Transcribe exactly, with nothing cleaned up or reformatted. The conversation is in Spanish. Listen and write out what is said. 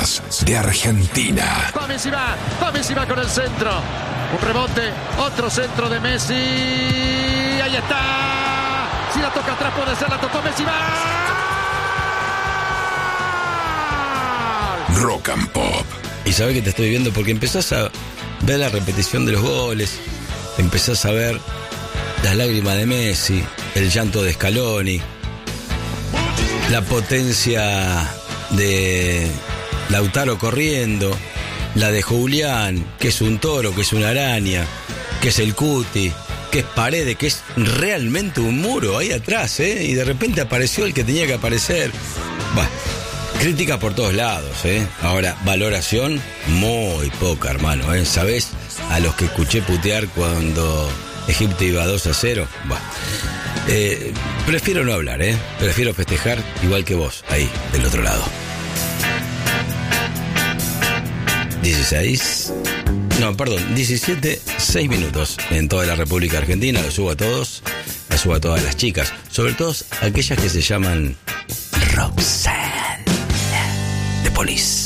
hinchas de Argentina. Va Messi, va, va Messi, va con el centro. Un rebote, otro centro de Messi. Ahí está. Si la toca atrás puede ser, la tocó Messi, va. Rock and Pop. Y sabés que te estoy viendo porque empezás a ver la repetición de los goles, empezás a ver las lágrimas de Messi, el llanto de Scaloni, la potencia de Lautaro corriendo, la de Julián, que es un toro, que es una araña, que es el Cuti, que es Paredes, que es realmente un muro ahí atrás, ¿eh? Y de repente apareció el que tenía que aparecer. Bah, crítica por todos lados, ¿eh? Ahora, valoración muy poca, hermano, ¿eh? ¿Sabés a los que escuché putear cuando Egipto iba dos a cero? Bah. Eh, prefiero no hablar, ¿eh? Prefiero festejar igual que vos, ahí, del otro lado. dieciséis... No, perdón, diecisiete, seis minutos en toda la República Argentina. Lo subo a todos, lo subo a todas las chicas, sobre todo aquellas que se llaman Roxanne de Police.